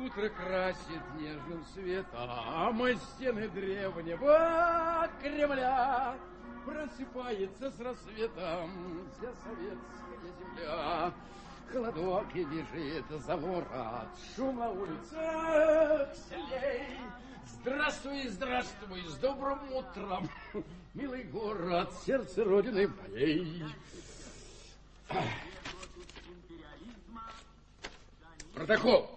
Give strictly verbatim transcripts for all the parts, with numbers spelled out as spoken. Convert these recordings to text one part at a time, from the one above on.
утро красит нежным светом стены древнего Кремля. Просыпается с рассветом вся советская земля. Холодок и бежит за ворот, шум на улицах селей. Здравствуй, здравствуй, с добрым утром, милый город, сердце родины моей. Протокол.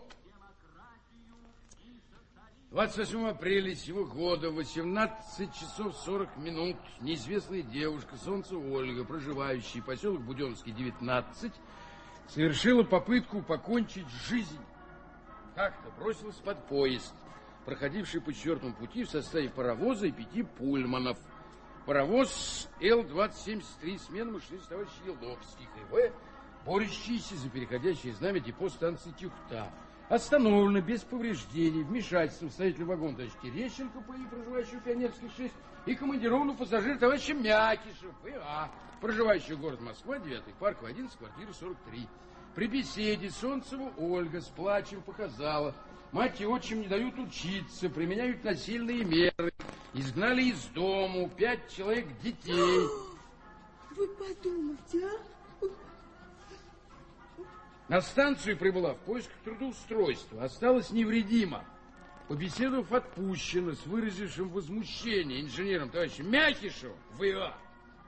двадцать восьмого апреля сего года, восемнадцать часов сорок минут, неизвестная девушка, солнце Ольга, проживающая в поселок Буденновский, девятнадцать, совершила попытку покончить жизнь. Как-то бросилась под поезд, проходивший по четвертому пути в составе паровоза и пяти пульманов. Паровоз Л двадцать семьдесят три, смена машинист товарищ Еловский, КВ, борющийся за переходящее знамя депо станции Тюхта. Остановлено без повреждений вмешательством строителя вагона товарища Терещенко, ПИ, проживающего Пионерских шесть, и командированного пассажира товарища Мякиша, ПА, проживающего город Москва, девятый, Парковая, одиннадцать, квартира сорок три. При беседе Солнцева Ольга с плачем показала: мать и отчим не дают учиться, применяют насильные меры, изгнали из дому пять человек детей. Вы подумайте, а? На станцию прибыла в поисках трудоустройства, осталась невредима. Побеседовав, отпущена с выразившим возмущение инженером товарищем Мякишевым, ВА,